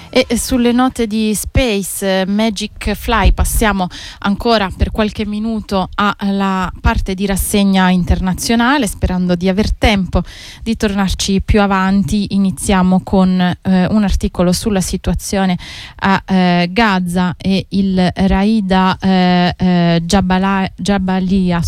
E sulle note di Space Magic Fly passiamo ancora per qualche minuto alla parte di rassegna internazionale, sperando di aver tempo di tornarci più avanti. Iniziamo con un articolo sulla situazione a Gaza e il Raida Jabalia,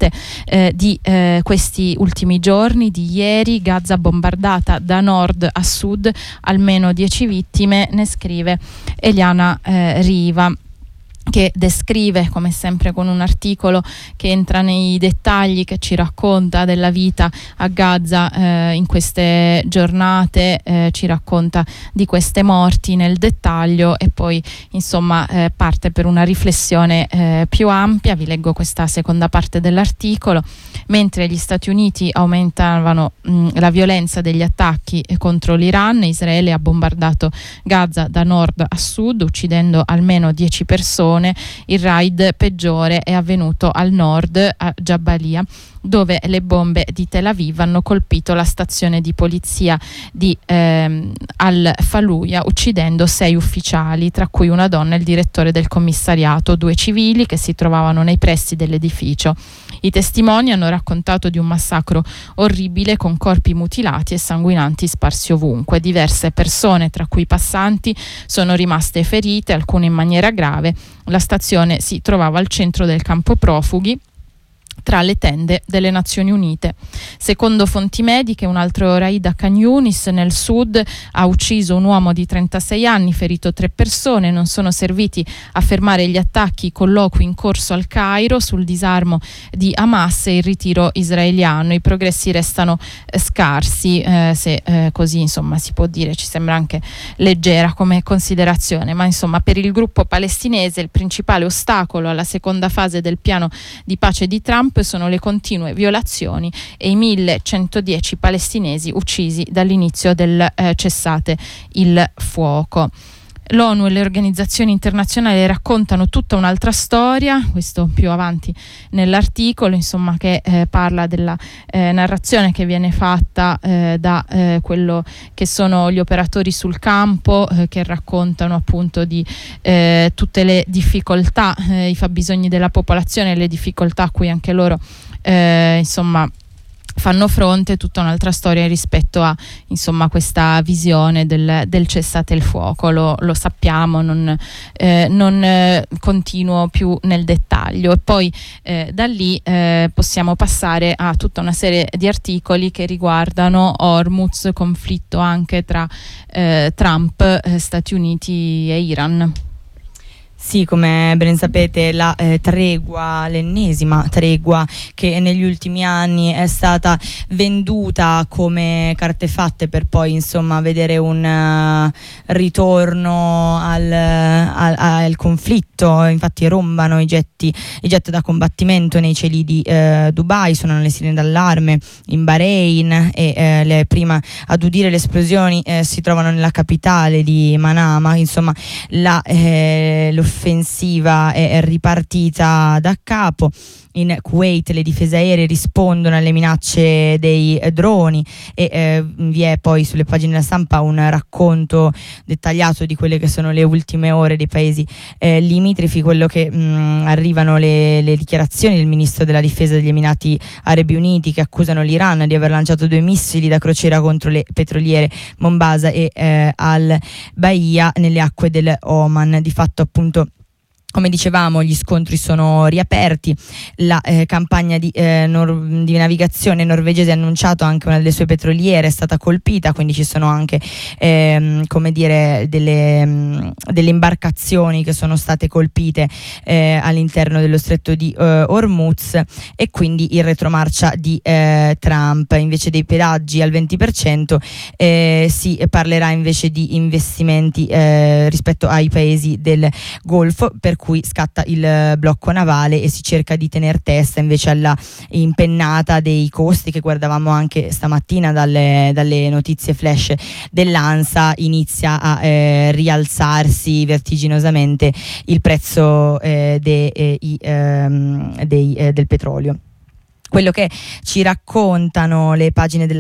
di questi ultimi giorni, di ieri. Gaza bombardata da nord a sud, almeno 10 vittime, ne scrive Eliana Riva, che descrive, come sempre con un articolo che entra nei dettagli, che ci racconta della vita a Gaza in queste giornate, ci racconta di queste morti nel dettaglio e poi insomma parte per una riflessione più ampia. Vi leggo questa seconda parte dell'articolo. Mentre gli Stati Uniti aumentavano la violenza degli attacchi contro l'Iran, Israele ha bombardato Gaza da nord a sud, uccidendo almeno 10 persone. Il raid peggiore è avvenuto al nord, a Jabalia, dove le bombe di Tel Aviv hanno colpito la stazione di polizia di Al-Faluya, uccidendo 6 ufficiali, tra cui una donna e il direttore del commissariato, 2 civili che si trovavano nei pressi dell'edificio. I testimoni hanno raccontato di un massacro orribile, con corpi mutilati e sanguinanti sparsi ovunque. Diverse persone, tra cui passanti, sono rimaste ferite, alcune in maniera grave. La stazione si trovava al centro del campo profughi, tra le tende delle Nazioni Unite. Secondo fonti mediche, un altro raid a Khan Yunis nel sud ha ucciso un uomo di 36 anni, ferito 3 persone. Non sono serviti a fermare gli attacchi i colloqui in corso al Cairo sul disarmo di Hamas e il ritiro israeliano. I progressi restano scarsi, se così insomma si può dire. Ci sembra anche leggera come considerazione, ma insomma per il gruppo palestinese il principale ostacolo alla seconda fase del piano di pace di Trump sono le continue violazioni e i 1110 palestinesi uccisi dall'inizio del cessate il fuoco. L'ONU e le organizzazioni internazionali raccontano tutta un'altra storia, questo più avanti nell'articolo, insomma, che parla della narrazione che viene fatta da quello che sono gli operatori sul campo, che raccontano appunto di tutte le difficoltà, i fabbisogni della popolazione e le difficoltà a cui anche loro insomma fanno fronte. Tutta un'altra storia rispetto a insomma questa visione del cessate il fuoco. Lo sappiamo, non continuo più nel dettaglio. E poi da lì possiamo passare a tutta una serie di articoli che riguardano Hormuz, conflitto anche tra Trump, Stati Uniti e Iran. Sì, come ben sapete, la l'ennesima tregua che negli ultimi anni è stata venduta come carte fatte per poi insomma vedere un ritorno al conflitto. Infatti rombano i jet da combattimento nei cieli di Dubai, suonano le sirene d'allarme in Bahrain e prima ad udire le esplosioni si trovano nella capitale di Manama. Insomma l'offensiva è ripartita da capo. In Kuwait le difese aeree rispondono alle minacce dei droni e vi è poi sulle pagine della stampa un racconto dettagliato di quelle che sono le ultime ore dei paesi limitrofi. Quello che arrivano le dichiarazioni del ministro della difesa degli Emirati Arabi Uniti, che accusano l'Iran di aver lanciato 2 missili da crociera contro le petroliere Mombasa e Al-Baia nelle acque del Oman. Di fatto, appunto, come dicevamo, gli scontri sono riaperti. La campagna di navigazione norvegese ha annunciato anche una delle sue petroliere è stata colpita, quindi ci sono anche come dire delle imbarcazioni che sono state colpite all'interno dello stretto di Hormuz, e quindi il retromarcia di Trump. Invece dei pedaggi al 20% si parlerà invece di investimenti rispetto ai paesi del Golfo, per cui scatta il blocco navale e si cerca di tener testa invece alla impennata dei costi che guardavamo anche stamattina dalle notizie flash dell'ANSA. Inizia a rialzarsi vertiginosamente il prezzo del petrolio. Quello che ci raccontano le pagine della